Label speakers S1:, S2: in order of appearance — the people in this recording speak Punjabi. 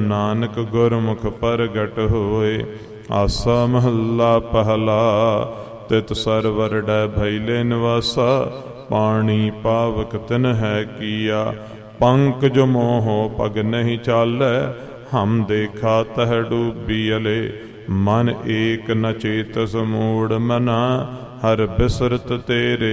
S1: ਨਾਨਕ ਗੁਰਮੁਖ ਪ੍ਰਗਟ ਹੋਏ। ਆਸਾ ਮਹੱਲਾ ਪਹਿਲਾ। ਤਿਤ ਸਰਵਰ ਡੈ ਭੈਲੇ ਨਿਵਾਸਾ, ਪਾਣੀ ਪਾਵਕ ਤਿਨ ਹੈ ਕੀਆ। ਪੰਕਜ ਮੋਹੋ ਪਗ ਨਹੀਂ ਚਾਲੈ, ਹਮ ਦੇਖਾ ਤਹ ਡੂਬੀ ਅਲੇ। ਮਨ ਏਕ ਨ ਚੇਤਸ ਮੂੜ ਮਨਾ, ਹਰ ਬਿਸਰਤ ਤੇਰੇ